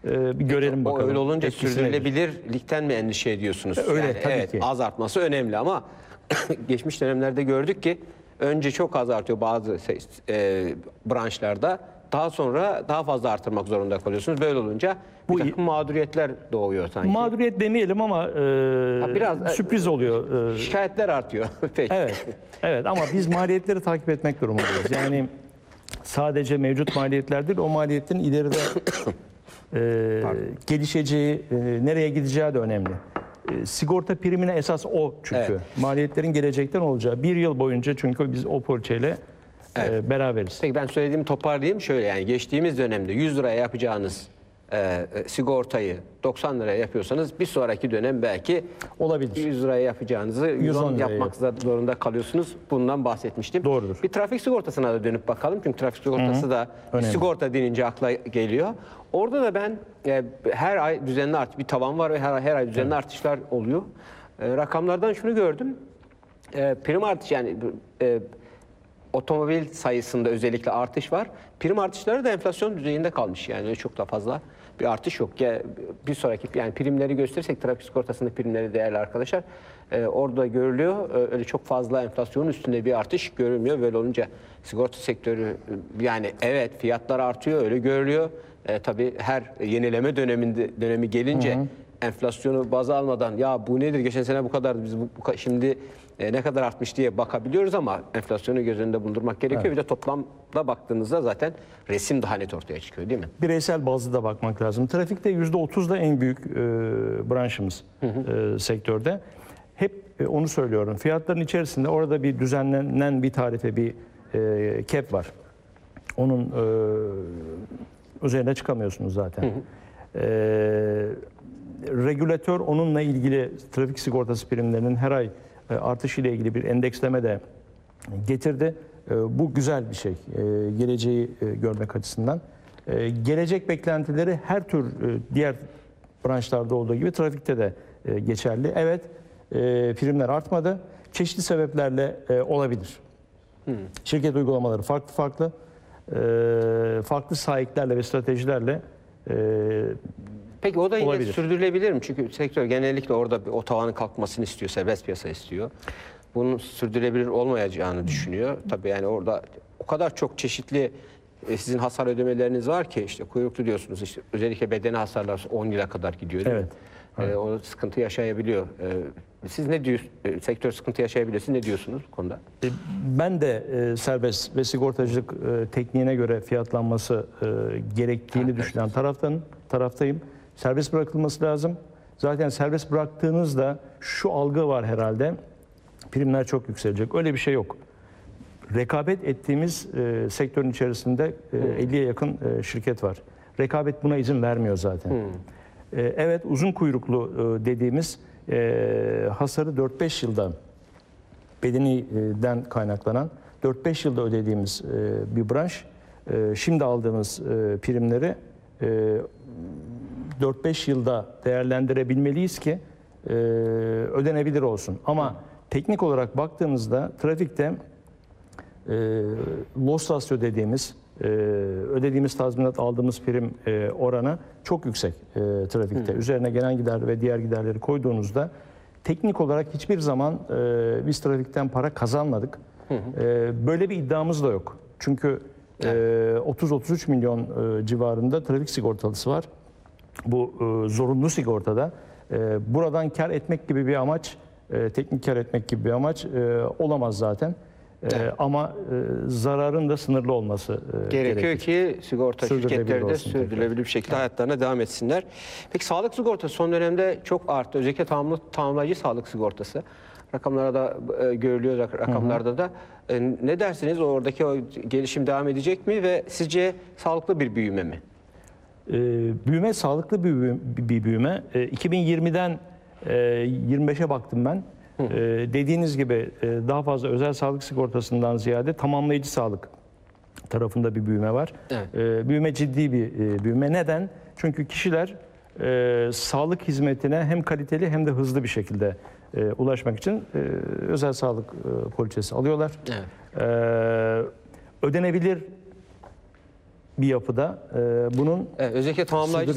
bir görelim bakalım. O öyle olunca Etkisi nedir? sürdürülebilirlikten mi endişe ediyorsunuz? Öyle, yani, tabii evet, ki. az artması önemli ama geçmiş dönemlerde gördük ki önce çok az artıyor bazı branşlarda. Daha sonra daha fazla artırmak zorunda kalıyorsunuz. Böyle olunca bir takım mağduriyetler doğuyor sanki. Mağduriyet demeyelim ama biraz sürpriz oluyor. Şikayetler artıyor. Peki. Evet, evet ama biz maliyetleri takip etmek durumundayız. Yani sadece mevcut maliyetler değil, o maliyetin ileride gelişeceği, nereye gideceği de önemli. Sigorta primine esas o çünkü. Evet. Maliyetlerin gelecekten olacağı. Bir yıl boyunca çünkü biz o poliçeyle beraberiz. Peki ben söylediğimi toparlayayım. Şöyle yani geçtiğimiz dönemde 100 liraya yapacağınız sigortayı 90 liraya yapıyorsanız bir sonraki dönem belki Olabilir. 100 liraya yapacağınızı 110 yapmak zorunda kalıyorsunuz. Bundan bahsetmiştim. Doğrudur. Bir trafik sigortasına da dönüp bakalım. Çünkü trafik sigortası da önemli. sigorta denince akla geliyor. Orada da ben her ay düzenli bir tavan var ve her ay düzenli artışlar oluyor. Rakamlardan şunu gördüm. Prim artış yani otomobil sayısında özellikle artış var. Prim artışları da enflasyon düzeyinde kalmış. Yani öyle çok da fazla bir artış yok. Bir sonraki yani primleri gösterirsek trafik sigortasında primleri değerli arkadaşlar orada görülüyor. Öyle çok fazla enflasyonun üstünde bir artış görülmüyor. Böyle olunca sigorta sektörü yani evet fiyatlar artıyor öyle görülüyor. Tabii her yenileme dönemi gelince enflasyonu baz almadan ya bu nedir geçen sene bu kadar biz şimdi ne kadar artmış diye bakabiliyoruz ama enflasyonu göz önünde bulundurmak gerekiyor. Evet. Bir de toplamda baktığınızda zaten resim daha net ortaya çıkıyor değil mi? Bireysel bazda da bakmak lazım. Trafikte %30 da en büyük branşımız sektörde. Hep onu söylüyorum. Fiyatların içerisinde orada bir düzenlenen bir tarife bir cap var. Onun üzerine çıkamıyorsunuz zaten. Regülatör onunla ilgili trafik sigortası primlerinin her ay artışı ile ilgili bir endeksleme de getirdi. Bu güzel bir şey. Geleceği görmek açısından. Gelecek beklentileri her tür diğer branşlarda olduğu gibi trafikte de geçerli. Evet, primler artmadı. Çeşitli sebeplerle olabilir. Şirket uygulamaları farklı. Farklı sahiplerle ve stratejilerle peki o da yine olabilir. Sürdürülebilir mi? Çünkü sektör genellikle orada o tavanın kalkmasını istiyor, serbest piyasa istiyor. Bunun sürdürülebilir olmayacağını düşünüyor. Tabii yani orada o kadar çok çeşitli sizin hasar ödemeleriniz var ki işte kuyruklu diyorsunuz işte özellikle bedeni hasarlar 10 yıla kadar gidiyor değil mi? Evet. O sıkıntı yaşayabiliyor. Siz ne diyorsunuz? Sektör sıkıntı yaşayabiliyor. Siz ne diyorsunuz bu konuda? Ben de serbest ve sigortacılık tekniğine göre fiyatlanması gerektiğini düşünen taraftayım. Serbest bırakılması lazım. Zaten serbest bıraktığınızda şu algı var herhalde. Primler çok yükselecek. Öyle bir şey yok. Rekabet ettiğimiz sektörün içerisinde 50'ye yakın şirket var. Rekabet buna izin vermiyor zaten. Evet, uzun kuyruklu dediğimiz hasarı 4-5 yılda bedeniden kaynaklanan 4-5 yılda ödediğimiz bir branş. Şimdi aldığımız primleri 4-5 yılda değerlendirebilmeliyiz ki ödenebilir olsun. Ama teknik olarak baktığımızda trafikte loss ratio dediğimiz ödediğimiz tazminat aldığımız prim oranı çok yüksek trafikte. Üzerine gelen gider ve diğer giderleri koyduğunuzda teknik olarak hiçbir zaman biz trafikten para kazanmadık. Böyle bir iddiamız da yok. Çünkü 30-33 milyon civarında trafik sigortalısı var. Bu zorunlu sigortada. Buradan kar etmek gibi bir amaç, teknik kar etmek gibi bir amaç olamaz zaten. Ama zararın da sınırlı olması gerekiyor ki sigorta şirketleri de sürdürülebilir bir şekilde hayatlarına devam etsinler. Peki sağlık sigortası son dönemde çok arttı. Özellikle tamamlayıcı sağlık sigortası. Rakamlarda da görülüyor rakamlarda da. Ne dersiniz? Oradaki o gelişim devam edecek mi ve sizce sağlıklı bir büyüme mi? Büyüme sağlıklı bir büyüme. 2020'den 25'e baktım ben. Dediğiniz gibi daha fazla özel sağlık sigortasından ziyade tamamlayıcı sağlık tarafında bir büyüme var. Evet. Büyüme ciddi bir büyüme. Neden? Çünkü kişiler sağlık hizmetine hem kaliteli hem de hızlı bir şekilde ulaşmak için özel sağlık poliçesi alıyorlar. Evet. Ödenebilir bir yapıda bunun özellikle tamamlayıcı